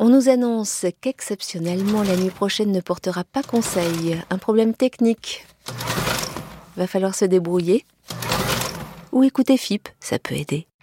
On nous annonce qu'exceptionnellement la nuit prochaine ne portera pas conseil. Un problème technique. Va falloir se débrouiller. Ou écouter FIP, ça peut aider.